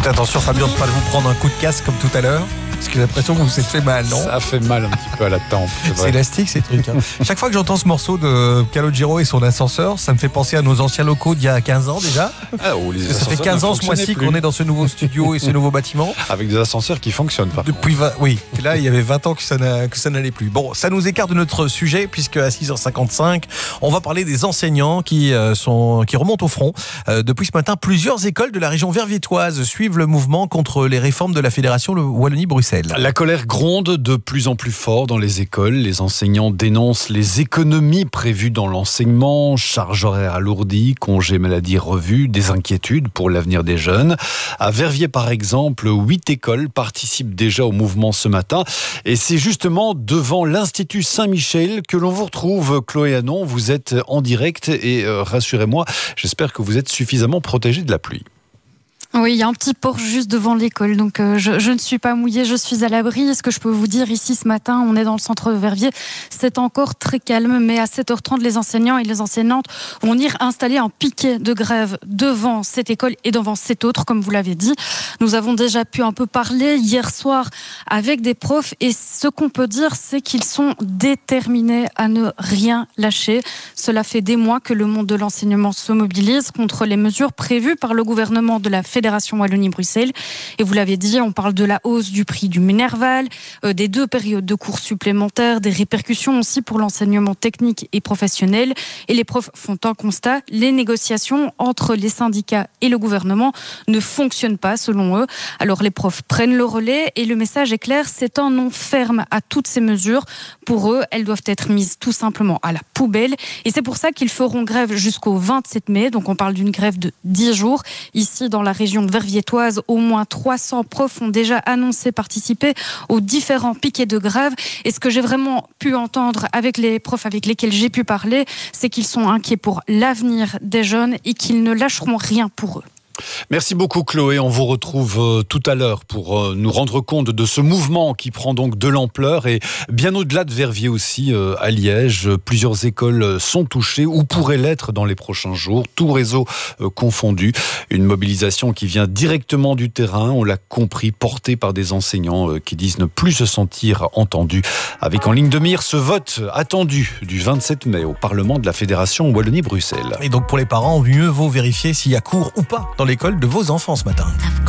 Faites attention Fabien de ne pas vous prendre un coup de casse comme tout à l'heure. Parce que j'ai l'impression que vous vous êtes fait mal, non? Ça fait mal un petit peu à la tempe. C'est élastique ces trucs. Chaque fois que j'entends ce morceau de Calogero et son ascenseur, ça me fait penser à nos anciens locaux d'il y a 15 ans déjà. Ça fait 15 ans ce mois-ci qu'on est dans ce nouveau studio et ce nouveau bâtiment. Avec des ascenseurs qui fonctionnent par contre. Oui, et là il y avait 20 ans que ça n'allait plus. Bon, ça nous écarte de notre sujet puisque à 6h55, on va parler des enseignants qui remontent au front. Depuis ce matin, plusieurs écoles de la région verviétoise suivent le mouvement contre les réformes de la Fédération Wallonie-Bruxelles. La colère gronde de plus en plus fort dans les écoles. Les enseignants dénoncent les économies prévues dans l'enseignement, charges horaires alourdies, congés maladie revus, des inquiétudes pour l'avenir des jeunes. À Verviers, par exemple, 8 écoles participent déjà au mouvement ce matin. Et c'est justement devant l'Institut Saint-Michel que l'on vous retrouve, Chloé Hanon. Vous êtes en direct et rassurez-moi, j'espère que vous êtes suffisamment protégée de la pluie. Oui, il y a un petit porche juste devant l'école, donc je ne suis pas mouillée, je suis à l'abri. Ce que je peux vous dire ici ce matin, on est dans le centre de Verviers, c'est encore très calme, mais à 7h30, les enseignants et les enseignantes vont venir installer un piquet de grève devant cette école et devant cette autre, comme vous l'avez dit. Nous avons déjà pu un peu parler hier soir avec des profs et ce qu'on peut dire, c'est qu'ils sont déterminés à ne rien lâcher. Cela fait des mois que le monde de l'enseignement se mobilise contre les mesures prévues par le gouvernement de la Fédération Wallonie-Bruxelles. Et vous l'avez dit, on parle de la hausse du prix du Minerval, des 2 périodes de cours supplémentaires, des répercussions aussi pour l'enseignement technique et professionnel. Et les profs font un constat, les négociations entre les syndicats et le gouvernement ne fonctionnent pas selon eux. Alors les profs prennent le relais et le message est clair, c'est un non ferme à toutes ces mesures. Pour eux, elles doivent être mises tout simplement à la poubelle. Et c'est pour ça qu'ils feront grève jusqu'au 27 mai. Donc on parle d'une grève de 10 jours. Ici, dans la région verviétoise, au moins 300 profs ont déjà annoncé participer aux différents piquets de grève. Et ce que j'ai vraiment pu entendre avec les profs avec lesquels j'ai pu parler, c'est qu'ils sont inquiets pour l'avenir des jeunes et qu'ils ne lâcheront rien pour eux. Merci beaucoup Chloé, on vous retrouve tout à l'heure pour nous rendre compte de ce mouvement qui prend donc de l'ampleur et bien au-delà de Verviers aussi, à Liège, plusieurs écoles sont touchées ou pourraient l'être dans les prochains jours, tout réseau confondu. Une mobilisation qui vient directement du terrain, on l'a compris, portée par des enseignants qui disent ne plus se sentir entendus. Avec en ligne de mire ce vote attendu du 27 mai au Parlement de la Fédération Wallonie-Bruxelles. Et donc pour les parents, mieux vaut vérifier s'il y a cours ou pas dans l'école de vos enfants ce matin.